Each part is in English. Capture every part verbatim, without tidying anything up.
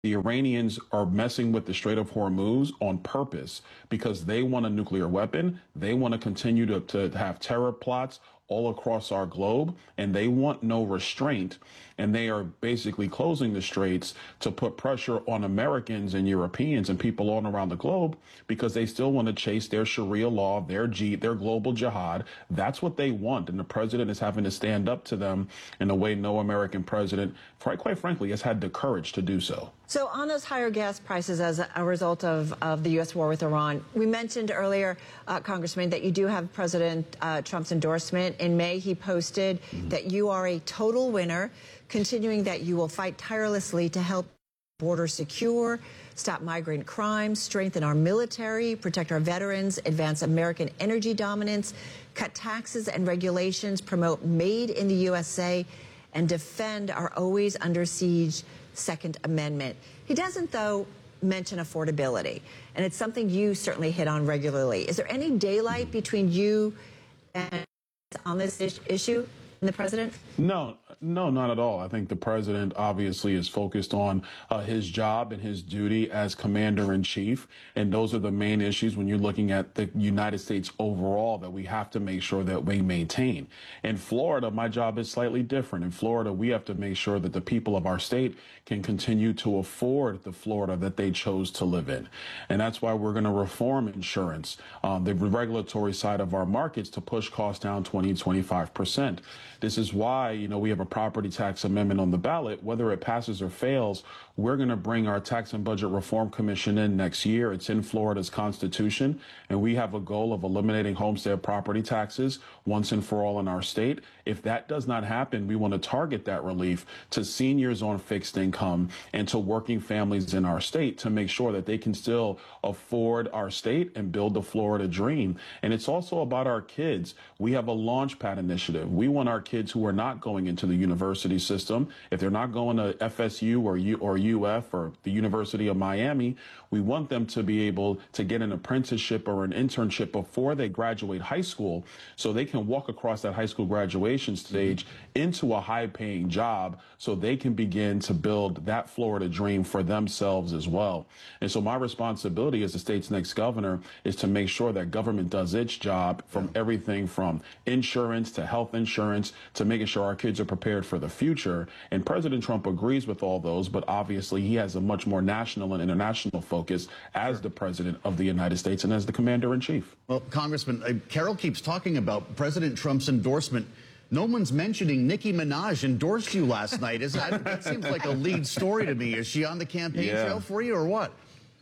The Iranians are messing with the Strait of Hormuz on purpose because they want a nuclear weapon. They want to continue to, to have terror plots all across our globe, and they want no restraint. And they are basically closing the straits to put pressure on Americans and Europeans and people all around the globe because they still want to chase their Sharia law, their G, their global jihad. That's what they want. And the president is having to stand up to them in a way no American president, quite, quite frankly, has had the courage to do so. So on those higher gas prices as a result of, of the U S war with Iran, we mentioned earlier, uh, Congressman, that you do have President uh, Trump's endorsement. In May, he posted mm-hmm. that you are a total winner, continuing that you will fight tirelessly to help border secure, stop migrant crime, strengthen our military, protect our veterans, advance American energy dominance, cut taxes and regulations, promote made in the U S A, and defend our always under siege Second Amendment. He doesn't, though, mention affordability, and it's something you certainly hit on regularly. Is there any daylight between you and on this is issue and the president? No, no, not at all. I think the president obviously is focused on uh, his job and his duty as commander in chief. And those are the main issues when you're looking at the United States overall that we have to make sure that we maintain. In Florida, my job is slightly different. In Florida, we have to make sure that the people of our state can continue to afford the Florida that they chose to live in. And that's why we're going to reform insurance, um, the regulatory side of our markets to push costs down twenty, twenty-five percent. This is why, you know, we have a property tax amendment on the ballot. Whether it passes or fails, we're going to bring our Tax and Budget Reform Commission in next year. It's in Florida's Constitution, and we have a goal of eliminating homestead property taxes once and for all in our state. If that does not happen, we want to target that relief to seniors on fixed income and to working families in our state to make sure that they can still afford our state and build the Florida dream. And it's also about our kids. We have a Launchpad initiative. We want our kids who are not going into the university system, if they're not going to F S U or U or U F or the University of Miami, we want them to be able to get an apprenticeship or an internship before they graduate high school so they can walk across that high school graduation stage into a high-paying job so they can begin to build that Florida dream for themselves as well. And so my responsibility as the state's next governor is to make sure that government does its job from everything from insurance to health insurance to making sure our kids are prepared for the future. And President Trump agrees with all those, but obviously he has a much more national and international focus as sure. the president of the United States and as the commander-in-chief. Well, Congressman, uh, Carol keeps talking about President Trump's endorsement. No one's mentioning Nicki Minaj endorsed you last night. Is that, that seems like a lead story to me. Is she on the campaign yeah. trail for you or what?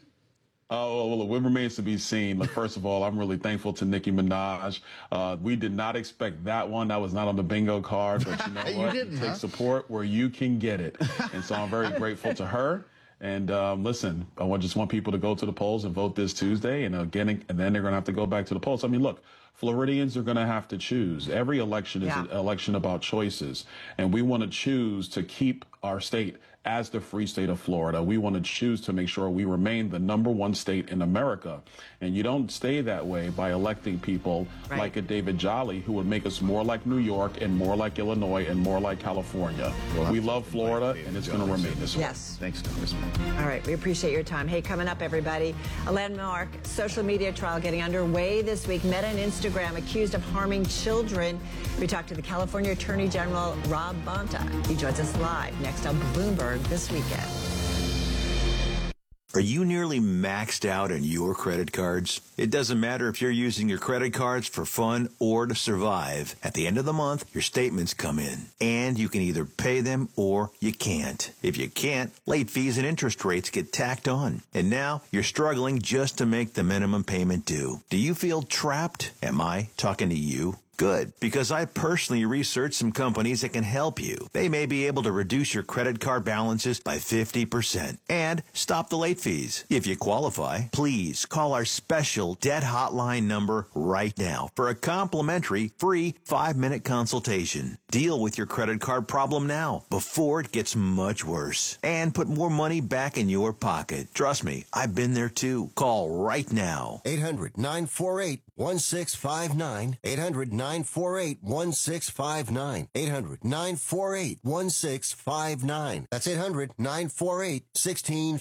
Oh, well, it remains to be seen. Look, first of all, I'm really thankful to Nicki Minaj. Uh, we did not expect that one. That was not on the bingo card, but you know you what? Didn't, Take huh? support where you can get it. And so I'm very grateful to her. And um, listen, I want, just want people to go to the polls and vote this Tuesday, and again, and then they're going to have to go back to the polls. I mean, look, Floridians are going to have to choose. Every election is yeah. an election about choices, and we want to choose to keep our state as the free state of Florida. We want to choose to make sure we remain the number one state in America. And you don't stay that way by electing people right. like a David Jolly, who would make us more like New York and more like Illinois and more like California. We'll we love Florida, and it's going to remain this way. Yes. Thanks, Congressman. All right. We appreciate your time. Hey, coming up, everybody, a landmark social media trial getting underway this week. Meta and Instagram accused of harming children. We talked to the California Attorney General, Rob Bonta. He joins us live next on Bloomberg This Weekend. Are you nearly maxed out on your credit cards? It doesn't matter if you're using your credit cards for fun or to survive. At the end of the month, your statements come in, and you can either pay them or you can't. If you can't, late fees and interest rates get tacked on. And now you're struggling just to make the minimum payment due. Do you feel trapped? Am I talking to you? Good, because I personally researched some companies that can help you. They may be able to reduce your credit card balances by fifty percent and stop the late fees. If you qualify, please call our special debt hotline number right now for a complimentary free five-minute consultation. Deal with your credit card problem now before it gets much worse and put more money back in your pocket. Trust me, I've been there too. Call right now. eight hundred nine four eight one six five nine. eight hundred nine four eight one six five nine. eight hundred nine four eight one six five nine. That's eight hundred nine four eight one six five nine.